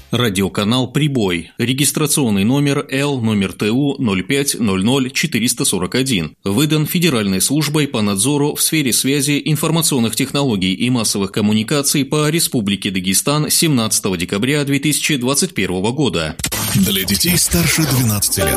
Радиоканал «Прибой». Регистрационный номер Л номер ТУ 0500441. Выдан Федеральной службой по надзору в сфере связи, информационных технологий и массовых коммуникаций по Республике Дагестан 17 декабря 2021 года. Для детей старше 12 лет.